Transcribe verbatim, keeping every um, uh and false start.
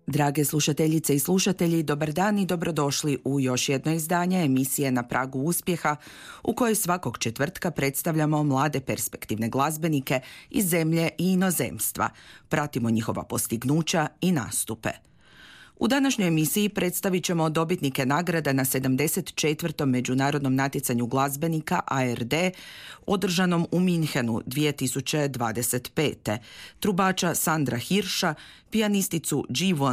Drage slušateljice i slušatelji, dobar dan i dobrodošli u još jedno izdanje emisije Na pragu uspjeha, u kojoj svakog četvrtka predstavljamo mlade perspektivne glazbenike iz zemlje i inozemstva. Pratimo njihova postignuća i nastupe. U današnjoj emisiji predstavit ćemo dobitnike nagrada na sedamdeset četvrtom međunarodnom natjecanju glazbenika A R D održanom u Minhenu dvije tisuće dvadeset pete. Trubača Sandra Hirša, pijanisticu Ji Won